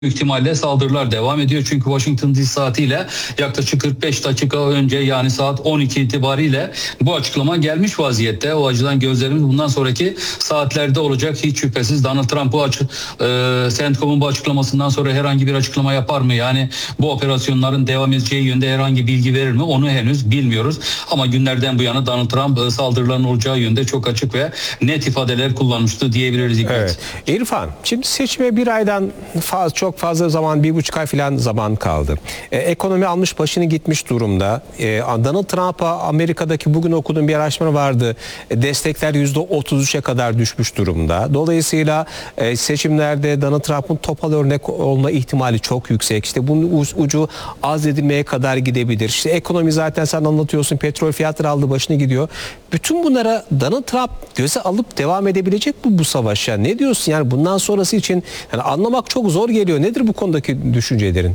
ihtimalle saldırılar devam ediyor. Çünkü Washington DC saatiyle yaklaşık 45 dakika önce, yani saat 12 itibariyle bu açıklama gelmiş vaziyette. O açıdan gözlerimiz bundan sonraki saatlerde olacak. Hiç şüphesiz Donald Trump bu CENTCOM'un bu açıklamasından sonra herhangi bir açıklama yapar mı? Yani bu operasyonların devam edeceği yönde herhangi bilgi verir mi? Onu henüz bilmiyoruz. Ama günlerden bu yana Donald Trump saldırıların olacağı yönde çok açık ve net ifadeler kullanmıştı diyebiliriz. Evet. İrfan, şimdi seçime bir aydan çok fazla zaman, 1,5 ay falan zaman kaldı. Ekonomi almış başını gitmiş durumda. Donald Trump'a Amerika'daki bugün okuduğum bir araştırma vardı. Destekler %33'e kadar düşmüş durumda. Dolayısıyla seçimlerde Donald Trump'ın topal örnek olma ihtimali çok yüksek. İşte bunun ucu azledilmeye kadar gidebilir. İşte ekonomi zaten sen anlatıyorsun. Petrol fiyatları aldı başını gidiyor. Bütün bunlara Donald Trump göze alıp devam edebilecek mi bu savaşa? Ne diyorsun? Yani bundan sonrası için yani anlamak çok zor geliyor. Nedir bu konudaki düşüncelerin?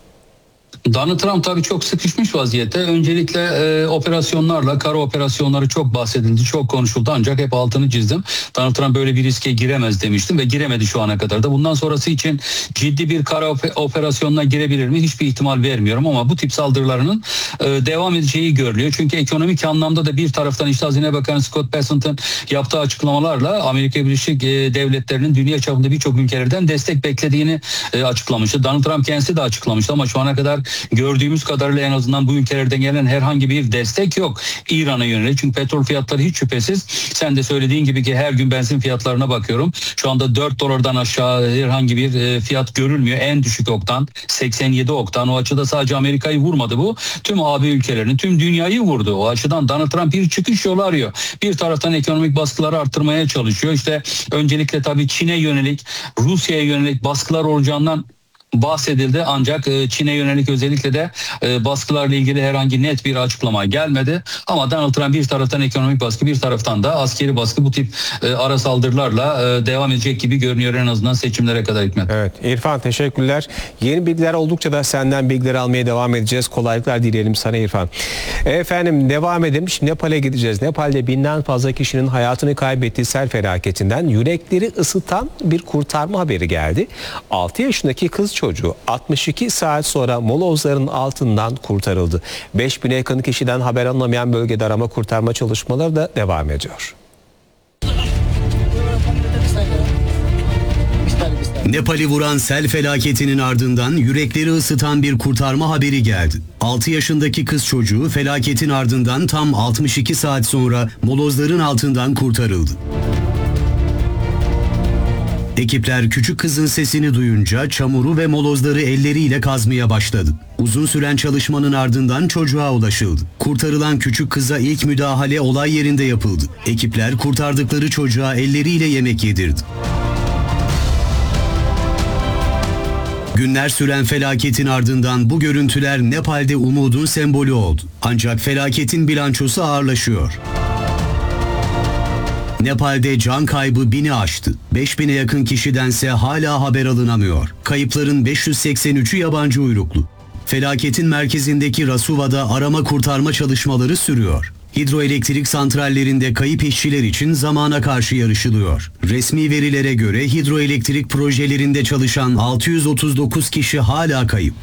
Donald Trump tabii çok sıkışmış vaziyette. Öncelikle operasyonlarla, kara operasyonları çok bahsedildi, çok konuşuldu, ancak hep altını çizdim. Donald Trump böyle bir riske giremez demiştim ve giremedi şu ana kadar da. Bundan sonrası için ciddi bir kara operasyonuna girebilir mi? Hiçbir ihtimal vermiyorum ama bu tip saldırılarının devam edeceği görülüyor. Çünkü ekonomik anlamda da bir taraftan işte Hazine Bakanı Scott Bessent'ın yaptığı açıklamalarla Amerika Birleşik Devletleri'nin dünya çapında birçok ülkelerden destek beklediğini açıklamıştı. Donald Trump kendisi de açıklamıştı ama şu ana kadar gördüğümüz kadarıyla en azından bu ülkelerden gelen herhangi bir destek yok İran'a yönelik. Çünkü petrol fiyatları hiç şüphesiz, sen de söylediğin gibi ki her gün benzin fiyatlarına bakıyorum. Şu anda $4'dan aşağı herhangi bir fiyat görülmüyor. En düşük oktan 87 oktan. O açıda sadece Amerika'yı vurmadı bu. Tüm AB ülkelerini, tüm dünyayı vurdu. O açıdan Donald Trump bir çıkış yolu arıyor. Bir taraftan ekonomik baskıları arttırmaya çalışıyor. İşte öncelikle tabii Çin'e yönelik, Rusya'ya yönelik baskılar olacağından bahsedildi, ancak Çin'e yönelik özellikle de baskılarla ilgili herhangi net bir açıklama gelmedi. Ama Donald Trump bir taraftan ekonomik baskı, bir taraftan da askeri baskı, bu tip ara saldırılarla devam edecek gibi görünüyor, en azından seçimlere kadar Hikmet. Evet İrfan, teşekkürler. Yeni bilgiler oldukça da senden bilgiler almaya devam edeceğiz. Kolaylıklar dileyelim sana İrfan. Efendim devam edelim. Şimdi Nepal'e gideceğiz. Nepal'de binden fazla kişinin hayatını kaybettiği sel felaketinden yürekleri ısıtan bir kurtarma haberi geldi. 6 yaşındaki kız çocuğu 62 saat sonra molozların altından kurtarıldı. 5000'e yakın kişiden haber alınamayan bölgede arama kurtarma çalışmaları da devam ediyor. Nepal'i vuran sel felaketinin ardından yürekleri ısıtan bir kurtarma haberi geldi. 6 yaşındaki kız çocuğu felaketin ardından tam 62 saat sonra molozların altından kurtarıldı. Ekipler küçük kızın sesini duyunca çamuru ve molozları elleriyle kazmaya başladı. Uzun süren çalışmanın ardından çocuğa ulaşıldı. Kurtarılan küçük kıza ilk müdahale olay yerinde yapıldı. Ekipler kurtardıkları çocuğa elleriyle yemek yedirdi. Günler süren felaketin ardından bu görüntüler Nepal'de umudun sembolü oldu. Ancak felaketin bilançosu ağırlaşıyor. Nepal'de can kaybı 1000'i aştı. 5000'e yakın kişidense hala haber alınamıyor. Kayıpların 583'ü yabancı uyruklu. Felaketin merkezindeki Rasuva'da arama kurtarma çalışmaları sürüyor. Hidroelektrik santrallerinde kayıp işçiler için zamana karşı yarışılıyor. Resmi verilere göre hidroelektrik projelerinde çalışan 639 kişi hala kayıp.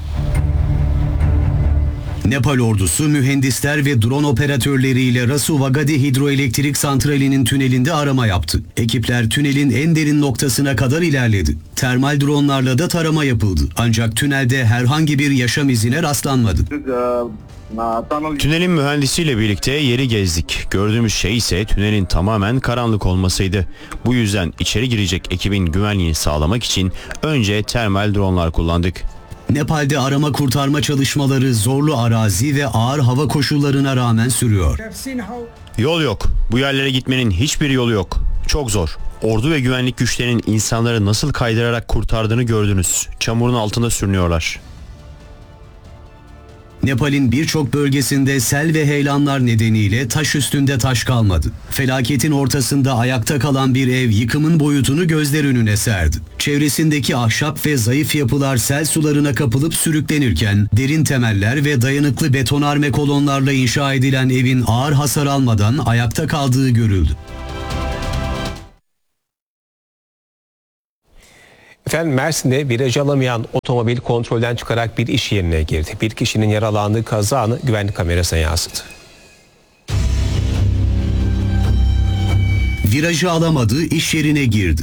Nepal ordusu mühendisler ve drone operatörleriyle Rasuva Gadi Hidroelektrik Santrali'nin tünelinde arama yaptı. Ekipler tünelin en derin noktasına kadar ilerledi. Termal dronlarla da tarama yapıldı. Ancak tünelde herhangi bir yaşam izine rastlanmadı. Tünelin mühendisiyle birlikte yeri gezdik. Gördüğümüz şey ise tünelin tamamen karanlık olmasıydı. Bu yüzden içeri girecek ekibin güvenliğini sağlamak için önce termal dronlar kullandık. Nepal'de arama kurtarma çalışmaları zorlu arazi ve ağır hava koşullarına rağmen sürüyor. Yol yok. Bu yerlere gitmenin hiçbir yolu yok. Çok zor. Ordu ve güvenlik güçlerinin insanları nasıl kaydırarak kurtardığını gördünüz. Çamurun altında sürünüyorlar. Nepal'in birçok bölgesinde sel ve heyelanlar nedeniyle taş üstünde taş kalmadı. Felaketin ortasında ayakta kalan bir ev yıkımın boyutunu gözler önüne serdi. Çevresindeki ahşap ve zayıf yapılar sel sularına kapılıp sürüklenirken derin temeller ve dayanıklı betonarme kolonlarla inşa edilen evin ağır hasar almadan ayakta kaldığı görüldü. Efendim Mersin'de viraj alamayan otomobil kontrolden çıkarak bir iş yerine girdi. Bir kişinin yaralandığı kaza anı güvenlik kamerasına yansıdı. Virajı alamadı, iş yerine girdi.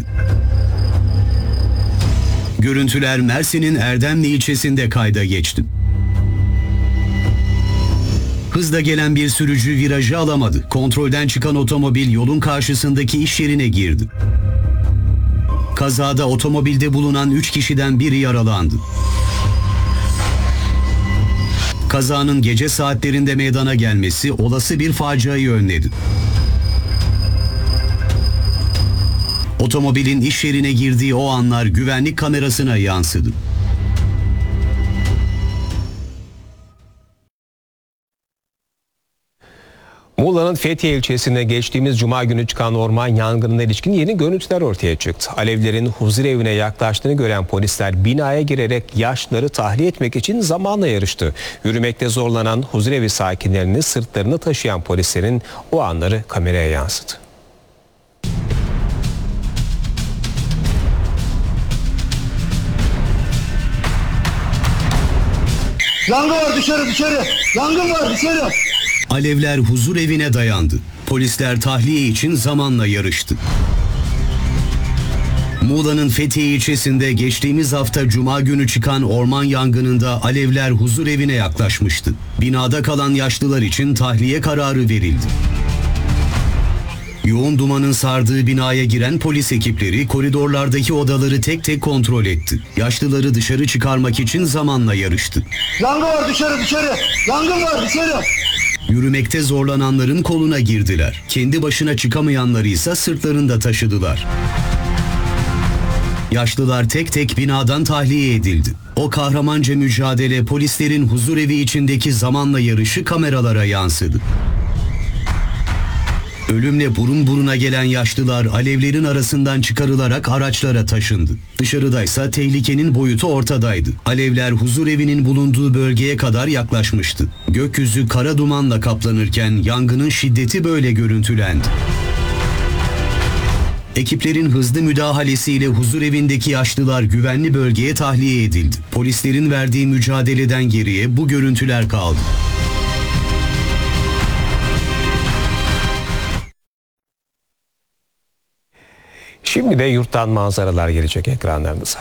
Görüntüler Mersin'in Erdemli ilçesinde kayda geçti. Hızla gelen bir sürücü virajı alamadı. Kontrolden çıkan otomobil yolun karşısındaki iş yerine girdi. Kazada otomobilde bulunan 3 kişiden biri yaralandı. Kazanın gece saatlerinde meydana gelmesi olası bir faciayı önledi. Otomobilin iş yerine girdiği o anlar güvenlik kamerasına yansıdı. Muğla'nın Fethiye ilçesinde geçtiğimiz cuma günü çıkan orman yangınına ilişkin yeni görüntüler ortaya çıktı. Alevlerin huzurevine yaklaştığını gören polisler binaya girerek yaşlıları tahliye etmek için zamanla yarıştı. Yürümekte zorlanan huzurevi sakinlerini sırtlarını taşıyan polislerin o anları kameraya yansıdı. Yangın var, dışarı. Yangın var, dışarı. Alevler huzur evine dayandı. Polisler tahliye için zamanla yarıştı. Muğla'nın Fethiye ilçesinde geçtiğimiz hafta cuma günü çıkan orman yangınında alevler huzur evine yaklaşmıştı. Binada kalan yaşlılar için tahliye kararı verildi. Yoğun dumanın sardığı binaya giren polis ekipleri koridorlardaki odaları tek tek kontrol etti. Yaşlıları dışarı çıkarmak için zamanla yarıştı. Yangın var, dışarı. Yangın var, dışarı. Yürümekte zorlananların koluna girdiler. Kendi başına çıkamayanları ise sırtlarında taşıdılar. Yaşlılar tek tek binadan tahliye edildi. O kahramanca mücadele polislerin huzurevi içindeki zamanla yarışı kameralara yansıdı. Ölümle burun buruna gelen yaşlılar alevlerin arasından çıkarılarak araçlara taşındı. Dışarıdaysa tehlikenin boyutu ortadaydı. Alevler huzurevinin bulunduğu bölgeye kadar yaklaşmıştı. Gökyüzü kara dumanla kaplanırken yangının şiddeti böyle görüntülendi. Ekiplerin hızlı müdahalesiyle huzurevindeki yaşlılar güvenli bölgeye tahliye edildi. Polislerin verdiği mücadeleden geriye bu görüntüler kaldı. Şimdi de yurttan manzaralar gelecek ekranlarınıza.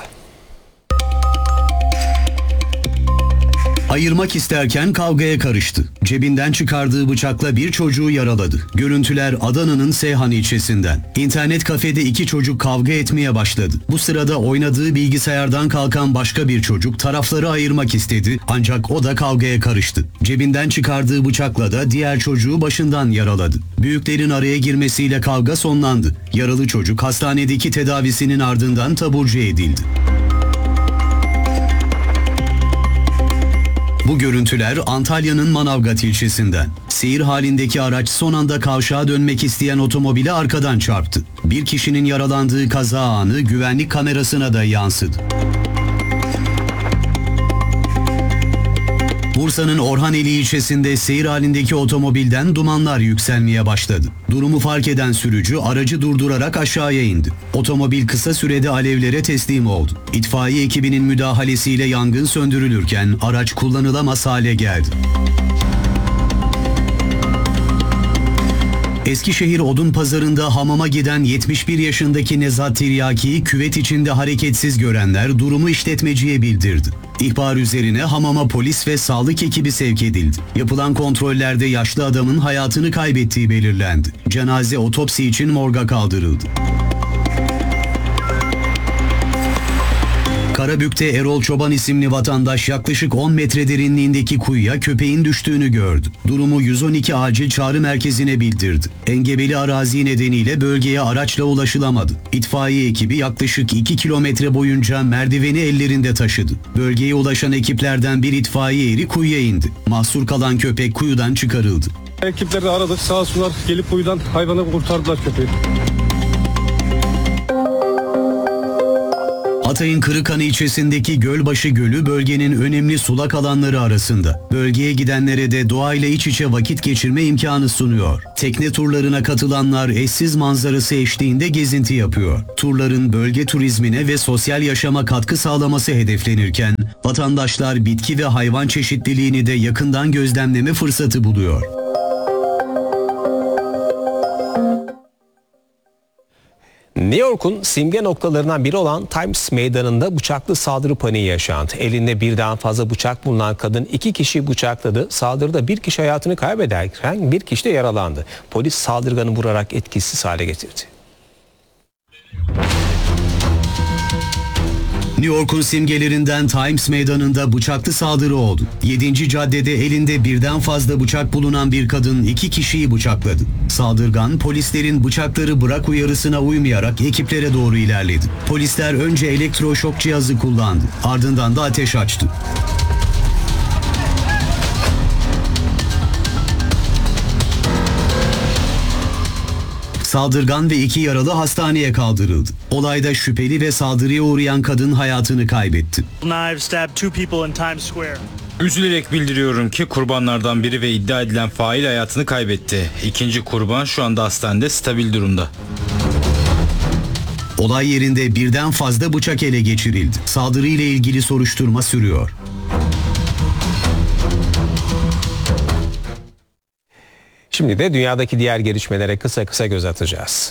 Ayırmak isterken kavgaya karıştı. Cebinden çıkardığı bıçakla bir çocuğu yaraladı. Görüntüler Adana'nın Seyhan ilçesinden. İnternet kafede 2 çocuk kavga etmeye başladı. Bu sırada oynadığı bilgisayardan kalkan başka bir çocuk tarafları ayırmak istedi ancak o da kavgaya karıştı. Cebinden çıkardığı bıçakla da diğer çocuğu başından yaraladı. Büyüklerin araya girmesiyle kavga sonlandı. Yaralı çocuk hastanedeki tedavisinin ardından taburcu edildi. Bu görüntüler Antalya'nın Manavgat ilçesinden. Seyir halindeki araç son anda kavşağa dönmek isteyen otomobile arkadan çarptı. Bir kişinin yaralandığı kaza anı güvenlik kamerasına da yansıdı. Bursa'nın Orhaneli ilçesinde seyir halindeki otomobilden dumanlar yükselmeye başladı. Durumu fark eden sürücü aracı durdurarak aşağıya indi. Otomobil kısa sürede alevlere teslim oldu. İtfaiye ekibinin müdahalesiyle yangın söndürülürken araç kullanılamaz hale geldi. Eskişehir Odunpazarı'nda hamama giden 71 yaşındaki Nezat Tiryaki'yi küvet içinde hareketsiz görenler durumu işletmeciye bildirdi. İhbar üzerine hamama polis ve sağlık ekibi sevk edildi. Yapılan kontrollerde yaşlı adamın hayatını kaybettiği belirlendi. Cenaze otopsi için morga kaldırıldı. Karabük'te Erol Çoban isimli vatandaş yaklaşık 10 metre derinliğindeki kuyuya köpeğin düştüğünü gördü. Durumu 112 acil çağrı merkezine bildirdi. Engebeli arazi nedeniyle bölgeye araçla ulaşılamadı. İtfaiye ekibi yaklaşık 2 kilometre boyunca merdiveni ellerinde taşıdı. Bölgeye ulaşan ekiplerden bir itfaiye eri kuyuya indi. Mahsur kalan köpek kuyudan çıkarıldı. Ekipleri aradık, sağ olsunlar gelip kuyudan hayvanı kurtardılar köpeği. Hatay'ın Kırıkhanı ilçesindeki Gölbaşı Gölü bölgenin önemli sulak alanları arasında. Bölgeye gidenlere de doğayla iç içe vakit geçirme imkanı sunuyor. Tekne turlarına katılanlar eşsiz manzarası eşliğinde gezinti yapıyor. Turların bölge turizmine ve sosyal yaşama katkı sağlaması hedeflenirken, vatandaşlar bitki ve hayvan çeşitliliğini de yakından gözlemleme fırsatı buluyor. New York'un simge noktalarından biri olan Times Meydanı'nda bıçaklı saldırı paniği yaşandı. Elinde birden fazla bıçak bulunan kadın 2 kişiyi bıçakladı. Saldırıda bir kişi hayatını kaybederken bir kişi de yaralandı. Polis saldırganı vurarak etkisiz hale getirdi. New York'un simgelerinden Times Meydanı'nda bıçaklı saldırı oldu. 7. caddede elinde birden fazla bıçak bulunan bir kadın 2 kişiyi bıçakladı. Saldırgan polislerin bıçakları bırak uyarısına uymayarak ekiplere doğru ilerledi. Polisler önce elektroşok cihazı kullandı, ardından da ateş açtı. Saldırgan ve 2 yaralı hastaneye kaldırıldı. Olayda şüpheli ve saldırıya uğrayan kadın hayatını kaybetti. Üzülerek bildiriyorum ki kurbanlardan biri ve iddia edilen fail hayatını kaybetti. İkinci kurban şu anda hastanede stabil durumda. Olay yerinde birden fazla bıçak ele geçirildi. Saldırıyla ilgili soruşturma sürüyor. Şimdi de dünyadaki diğer gelişmelere kısa göz atacağız.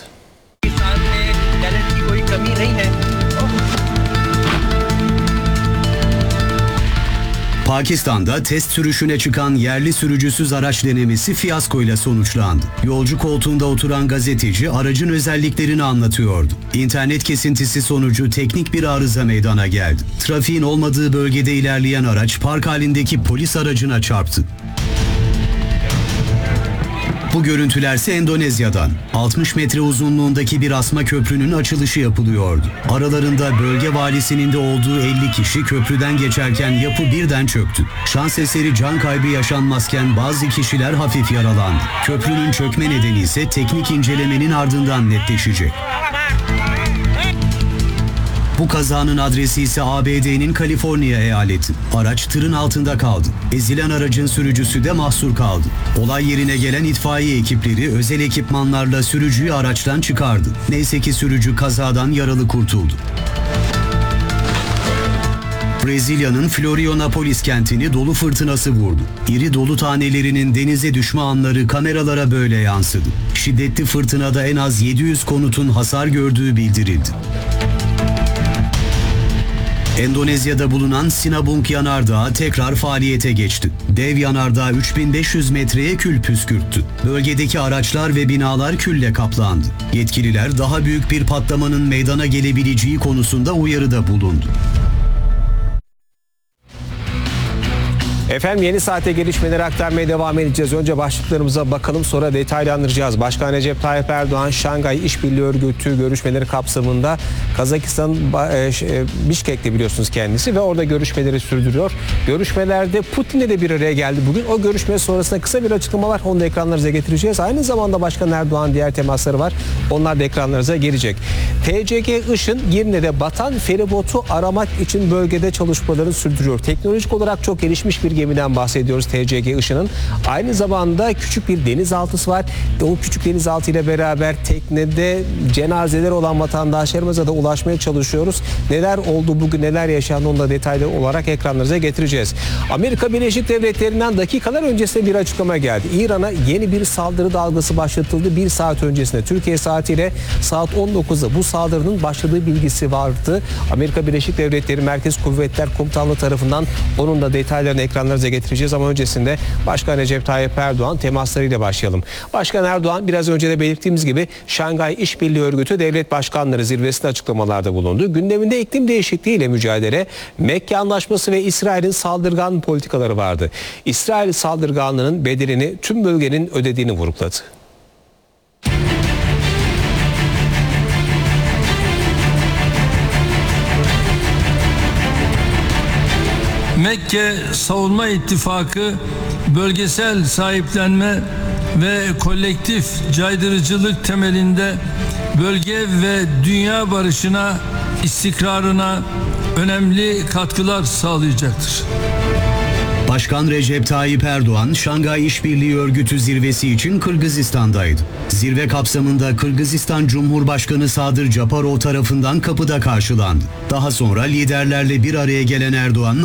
Pakistan'da test sürüşüne çıkan yerli sürücüsüz araç denemesi fiyaskoyla sonuçlandı. Yolcu koltuğunda oturan gazeteci aracın özelliklerini anlatıyordu. İnternet kesintisi sonucu teknik bir arıza meydana geldi. Trafiğin olmadığı bölgede ilerleyen araç park halindeki polis aracına çarptı. Bu görüntülerse Endonezya'dan. 60 metre uzunluğundaki bir asma köprünün açılışı yapılıyordu. Aralarında bölge valisinin de olduğu 50 kişi köprüden geçerken yapı birden çöktü. Şans eseri can kaybı yaşanmazken bazı kişiler hafif yaralandı. Köprünün çökme nedeni ise teknik incelemenin ardından netleşecek. Bu kazanın adresi ise ABD'nin Kaliforniya eyaleti. Araç tırın altında kaldı. Ezilen aracın sürücüsü de mahsur kaldı. Olay yerine gelen itfaiye ekipleri özel ekipmanlarla sürücüyü araçtan çıkardı. Neyse ki sürücü kazadan yaralı kurtuldu. Brezilya'nın Florianopolis kentini dolu fırtınası vurdu. İri dolu tanelerinin denize düşme anları kameralara böyle yansıdı. Şiddetli fırtınada en az 700 konutun hasar gördüğü bildirildi. Endonezya'da bulunan Sinabung Yanardağı tekrar faaliyete geçti. Dev yanardağ 3500 metreye kül püskürttü. Bölgedeki araçlar ve binalar külle kaplandı. Yetkililer daha büyük bir patlamanın meydana gelebileceği konusunda uyarıda bulundu. Efendim yeni saate gelişmeleri aktarmaya devam edeceğiz. Önce başlıklarımıza bakalım, sonra detaylandıracağız. Başkan Recep Tayyip Erdoğan, Şangay İşbirliği Örgütü görüşmeleri kapsamında Kazakistan Bişkek'te biliyorsunuz kendisi ve orada görüşmeleri sürdürüyor. Görüşmelerde Putin'le de bir araya geldi bugün. O görüşme sonrasında kısa bir açıklama var. Onu da ekranlarınıza getireceğiz. Aynı zamanda Başkan Erdoğan diğer temasları var. Onlar da ekranlarınıza gelecek. TCG Işın Girne'de batan feribotu aramak için bölgede çalışmalarını sürdürüyor. Teknolojik olarak çok gelişmiş bir gemiden bahsediyoruz TCG Işın'ın. Aynı zamanda küçük bir denizaltısı var. O küçük denizaltı ile beraber teknede cenazeler olan vatandaşlarımıza da ulaşmaya çalışıyoruz. Neler oldu bugün, neler yaşandı onu da detaylı olarak ekranlarınıza getireceğiz. Amerika Birleşik Devletleri'nden dakikalar öncesinde bir açıklama geldi. İran'a yeni bir saldırı dalgası başlatıldı. 1 saat öncesinde Türkiye saatiyle saat 19'da bu saldırının başladığı bilgisi vardı. Amerika Birleşik Devletleri Merkez Kuvvetler Komutanlığı tarafından onun da detaylarını ekranlarınıza getireceğiz ama öncesinde Başkan Recep Tayyip Erdoğan temaslarıyla başlayalım. Başkan Erdoğan biraz önce de belirttiğimiz gibi Şangay İşbirliği Örgütü Devlet Başkanları Zirvesi'nde açıklamalarda bulundu. Gündeminde iklim değişikliğiyle mücadele, Mekke Anlaşması ve İsrail'in saldırgan politikaları vardı. İsrail saldırganlığının bedelini tüm bölgenin ödediğini vurguladı. Mekke Savunma İttifakı bölgesel sahiplenme ve kolektif caydırıcılık temelinde bölge ve dünya barışına, istikrarına, önemli katkılar sağlayacaktır. Başkan Recep Tayyip Erdoğan, Şangay İşbirliği Örgütü zirvesi için Kırgızistan'daydı. Zirve kapsamında Kırgızistan Cumhurbaşkanı Sadır Japarov tarafından kapıda karşılandı. Daha sonra liderlerle bir araya gelen Erdoğan,